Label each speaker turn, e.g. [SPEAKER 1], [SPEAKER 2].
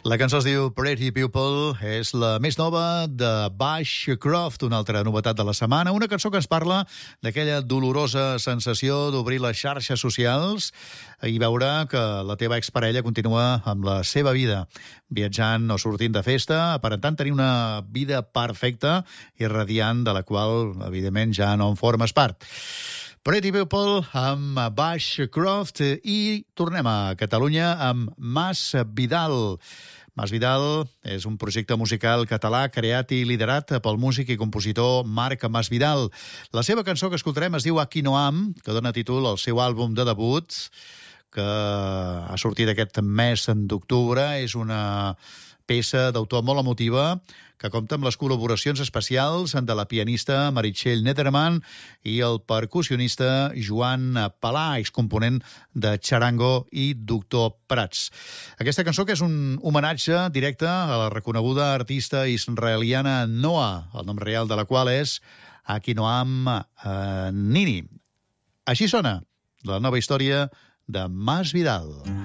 [SPEAKER 1] La cançó es diu Pretty People, és la més nova de Bush Croft, una altra novetat de la setmana, una cançó que ens parla d'aquella dolorosa sensació d'obrir les xarxes socials i veure que la teva exparella continua amb la seva vida, viatjant o sortint de festa, aparentant tenir una vida perfecta i radiant, de la qual, evidentment, ja no en formes part. Pretty People amb Bush Croft i tornem a Catalunya amb Mas Vidal. Mas Vidal és un projecte musical català creat i liderat pel músic i compositor Marc Mas Vidal. La seva cançó que escoltarem es diu Aquí no am, que dona títol al seu àlbum de debut, que ha sortit aquest mes d'octubre. És una peça d'autor molt emotiva que compta amb les col·laboracions especials de la pianista Meritxell Nederman i el percussionista Joan Palà, excomponent de Charango i Doctor Prats. Aquesta cançó, que és un homenatge directe a la reconeguda artista israeliana Noa, el nom real de la qual és Ahinoam Nini. Així sona la nova història de Mas Vidal.